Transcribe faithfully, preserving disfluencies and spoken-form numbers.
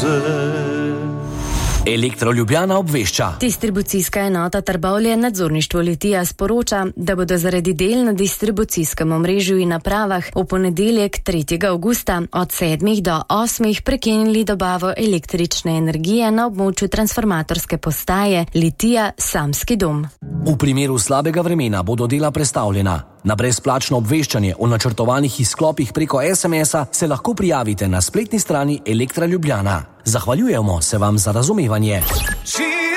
Elektro Ljubljana obvešča. Distribucijska enota Trbovlje nadzorništvo Litija sporoča, da bodo zaradi del na distribucijskem omrežju in napravah v ponedeljek tretjega avgusta od sedmih do osmih prekinili dobavo električne energije na območju transformatorske postaje Litija Samski dom. V primeru slabega vremena bodo dela prestavljena. Na brezplačno obveščanje o načrtovanih izklopih preko es em es-a se lahko prijavite na spletni strani Elektra Ljubljana. Zahvaljujemo se vam za razumevanje.